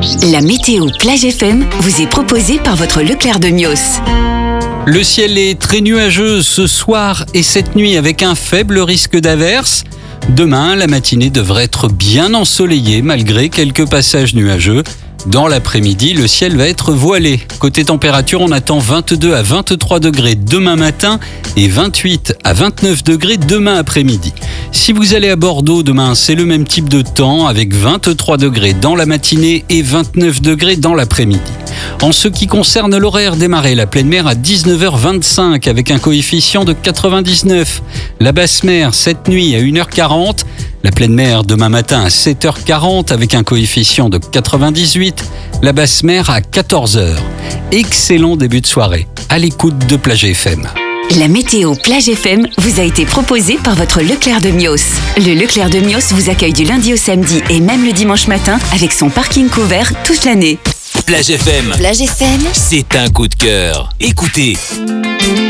La météo Plage FM vous est proposée par votre Leclerc de Mios. Le ciel est très nuageux ce soir et cette nuit avec un faible risque d'averse. Demain, la matinée devrait être bien ensoleillée malgré quelques passages nuageux. Dans l'après-midi, le ciel va être voilé. Côté température, on attend 22 à 23 degrés demain matin et 28 à 29 degrés demain après-midi. Si vous allez à Bordeaux demain, c'est le même type de temps avec 23 degrés dans la matinée et 29 degrés dans l'après-midi. En ce qui concerne l'horaire démarré, la pleine mer à 19h25 avec un coefficient de 99. La basse mer cette nuit à 1h40. La pleine mer demain matin à 7h40 avec un coefficient de 98. La basse mer à 14h. Excellent début de soirée. À l'écoute de Plage FM. La météo Plage FM vous a été proposée par votre Leclerc de Mios. Le Leclerc de Mios vous accueille du lundi au samedi et même le dimanche matin avec son parking couvert toute l'année. Plage FM. Plage FM, C'est un coup de cœur. Écoutez.